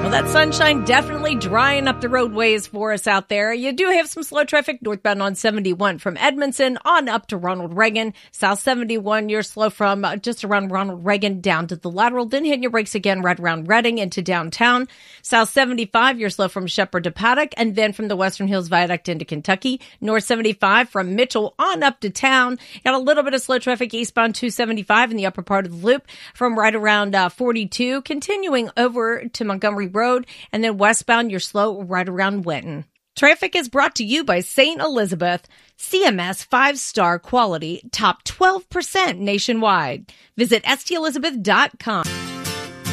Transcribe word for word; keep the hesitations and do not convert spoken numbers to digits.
Well, that sunshine definitely drying up the roadways for us out there. You do have some slow traffic northbound on seventy-one from Edmondson on up to Ronald Reagan. South seventy-one, you're slow from uh, just around Ronald Reagan down to the lateral, then hitting your brakes again right around Reading into downtown. South seventy-five, you're slow from Shepherd to Paddock, and then from the Western Hills Viaduct into Kentucky. North seventy-five from Mitchell on up to town. Got a little bit of slow traffic eastbound two seventy-five in the upper part of the loop from right around uh, forty-two, continuing over to Montgomery Road, and then westbound, you're slow right around Winton. Traffic is brought to you by Saint Elizabeth, C M S five-star quality, top twelve percent nationwide. Visit S T Elizabeth dot com.